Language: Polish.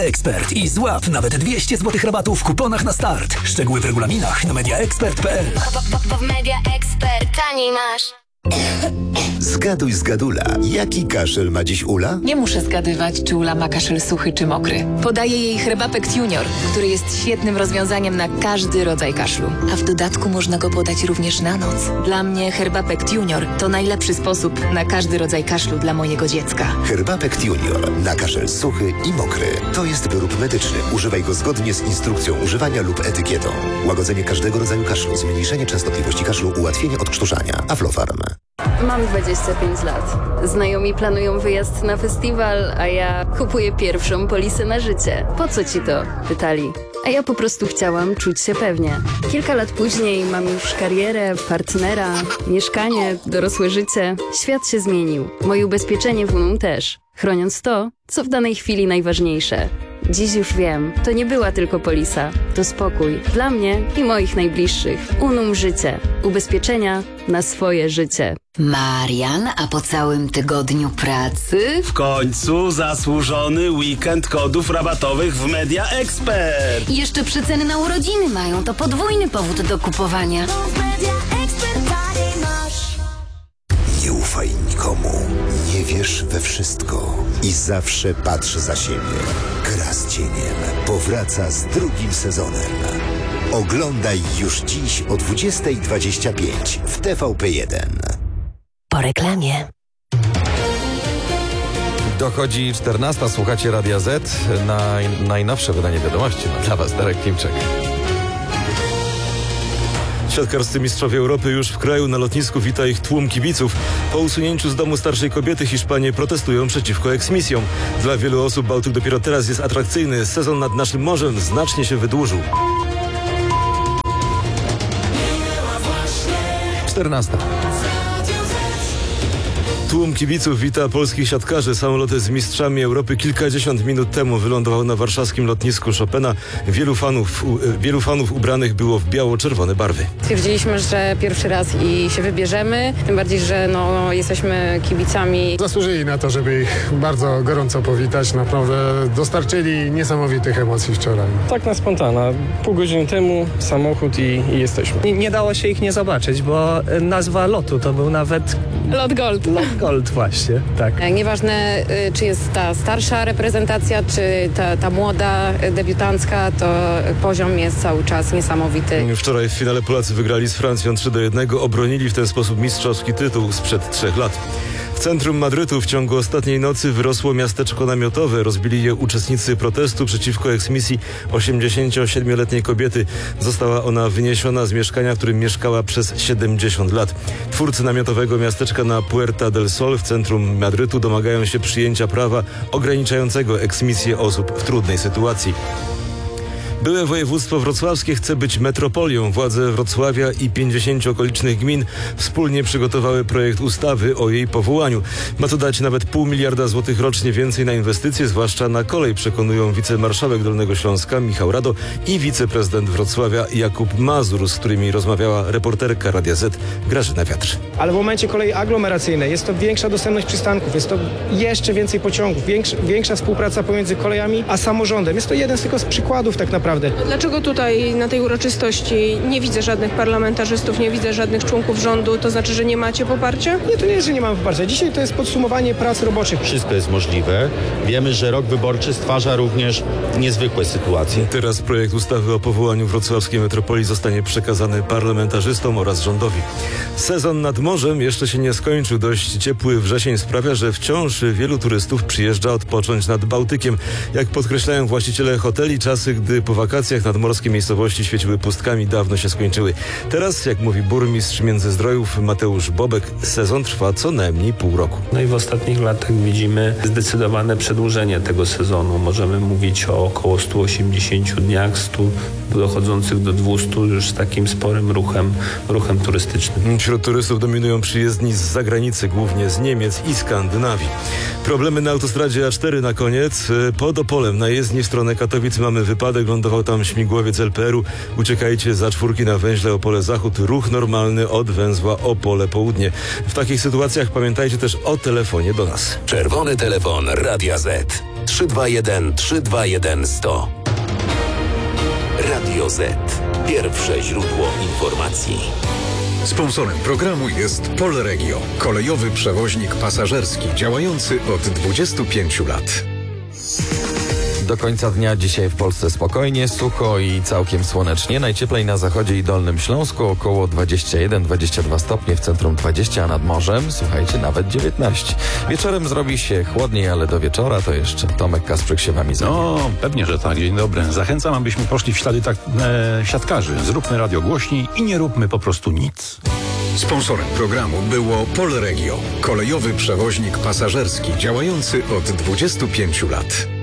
Ekspert i złap nawet 200 zł rabatu w kuponach na start. Szczegóły w regulaminach na mediaexpert.pl. W Media Expert taniej masz. Zgaduj z Gadula. Jaki kaszel ma dziś Ula? Nie muszę zgadywać, czy Ula ma kaszel suchy czy mokry. Podaję jej Herbapekt Junior, który jest świetnym rozwiązaniem na każdy rodzaj kaszlu. A w dodatku można go podać również na noc. Dla mnie Herbapekt Junior to najlepszy sposób na każdy rodzaj kaszlu dla mojego dziecka. Herbapekt Junior na kaszel suchy i mokry. To jest wyrób medyczny. Używaj go zgodnie z instrukcją używania lub etykietą. Łagodzenie każdego rodzaju kaszlu, zmniejszenie częstotliwości kaszlu, ułatwienie odkrztuszania. Aflofarm. Mam 25 lat. Znajomi planują wyjazd na festiwal, a ja kupuję pierwszą polisę na życie. Po co ci to? Pytali. A ja po prostu chciałam czuć się pewnie. Kilka lat później mam już karierę, partnera, mieszkanie, dorosłe życie. Świat się zmienił. Moje ubezpieczenie w Unum też. Chroniąc to, co w danej chwili najważniejsze. Dziś już wiem, to nie była tylko polisa. To spokój dla mnie i moich najbliższych. Unum Życie. Ubezpieczenia na swoje życie. Marian, a po całym tygodniu pracy? W końcu zasłużony weekend kodów rabatowych w Media Expert. I jeszcze przeceny na urodziny mają, to podwójny powód do kupowania. Nie ufaj nikomu. Nie wierz we wszystko. I zawsze patrz za siebie. Gra z cieniem powraca z drugim sezonem. Oglądaj już dziś o 20:25 w TVP1. Po reklamie. Dochodzi 14. Słuchacie Radia Z. Najnowsze wydanie wiadomości ma dla Was Darek Klimczak. Siatkarscy mistrzowie Europy już w kraju. Na lotnisku wita ich tłum kibiców. Po usunięciu z domu starszej kobiety Hiszpanie protestują przeciwko eksmisjom. Dla wielu osób Bałtyk dopiero teraz jest atrakcyjny. Sezon nad naszym morzem znacznie się wydłużył. 14. Tłum kibiców wita polskich siatkarzy. Samolot z mistrzami Europy kilkadziesiąt minut temu wylądował na warszawskim lotnisku Chopina. Wielu fanów ubranych było w biało-czerwone barwy. Stwierdziliśmy, że pierwszy raz i się wybierzemy, tym bardziej, że jesteśmy kibicami. Zasłużyli na to, żeby ich bardzo gorąco powitać. Naprawdę dostarczyli niesamowitych emocji wczoraj. Tak na spontana. Pół godziny temu samochód i jesteśmy. Nie dało się ich nie zobaczyć, bo nazwa lotu to był nawet... Lot Gold. Gold właśnie, tak. Nieważne, czy jest ta starsza reprezentacja, czy ta młoda, debiutancka, to poziom jest cały czas niesamowity. Wczoraj w finale Polacy wygrali z Francją 3-1, obronili w ten sposób mistrzowski tytuł sprzed 3 lat. W centrum Madrytu w ciągu ostatniej nocy wyrosło miasteczko namiotowe. Rozbili je uczestnicy protestu przeciwko eksmisji 87-letniej kobiety. Została ona wyniesiona z mieszkania, w którym mieszkała przez 70 lat. Twórcy namiotowego miasteczka na Puerta del Sol w centrum Madrytu domagają się przyjęcia prawa ograniczającego eksmisję osób w trudnej sytuacji. Byłe województwo wrocławskie chce być metropolią. Władze Wrocławia i 50 okolicznych gmin wspólnie przygotowały projekt ustawy o jej powołaniu. Ma to dać nawet 0,5 miliarda złotych rocznie więcej na inwestycje, zwłaszcza na kolej, przekonują wicemarszałek Dolnego Śląska Michał Rado i wiceprezydent Wrocławia Jakub Mazur, z którymi rozmawiała reporterka Radia Z Grażyna Wiatr. Ale w momencie kolei aglomeracyjnej jest to większa dostępność przystanków, jest to jeszcze więcej pociągów, większa współpraca pomiędzy kolejami a samorządem. Jest to jeden z tylko z przykładów tak naprawdę. Dlaczego tutaj na tej uroczystości nie widzę żadnych parlamentarzystów, nie widzę żadnych członków rządu? To znaczy, że nie macie poparcia? Nie, to nie jest, że nie mamy poparcia. Dzisiaj to jest podsumowanie prac roboczych. Wszystko jest możliwe. Wiemy, że rok wyborczy stwarza również niezwykłe sytuacje. Teraz projekt ustawy o powołaniu wrocławskiej metropolii zostanie przekazany parlamentarzystom oraz rządowi. Sezon nad morzem jeszcze się nie skończył. Dość ciepły wrzesień sprawia, że wciąż wielu turystów przyjeżdża odpocząć nad Bałtykiem. Jak podkreślają właściciele hoteli, czasy, gdy po wakacjach nadmorskie miejscowości świeciły pustkami, dawno się skończyły. Teraz, jak mówi burmistrz Międzyzdrojów Mateusz Bobek, sezon trwa co najmniej pół roku. No i w ostatnich latach widzimy zdecydowane przedłużenie tego sezonu. Możemy mówić o około 180 dniach, 100 dochodzących do 200 już z takim sporym ruchem turystycznym. Wśród turystów dominują przyjezdni z zagranicy, głównie z Niemiec i Skandynawii. Problemy na autostradzie A4 na koniec. Pod Opolem na jezdni w stronę Katowic mamy wypadek. Lądował wylądował tam śmigłowiec LPR-u. Uciekajcie za 4 na węźle Opole Zachód. Ruch normalny od węzła Opole Południe. W takich sytuacjach pamiętajcie też o telefonie do nas. Czerwony telefon Radia Z. 321 321 100. Radio Z. Pierwsze źródło informacji. Sponsorem programu jest Polregio, kolejowy przewoźnik pasażerski działający od 25 lat. Do końca dnia dzisiaj w Polsce spokojnie, sucho i całkiem słonecznie. Najcieplej na zachodzie i Dolnym Śląsku, około 21-22 stopnie, w centrum 20, a nad morzem, słuchajcie, nawet 19. Wieczorem zrobi się chłodniej, ale do wieczora to jeszcze Tomek Kasprzyk się wami zajmie. No, pewnie, że tak. Dzień dobry. Zachęcam, abyśmy poszli w ślady siatkarzy. Zróbmy radio głośniej i nie róbmy po prostu nic. Sponsorem programu było Polregio, kolejowy przewoźnik pasażerski działający od 25 lat.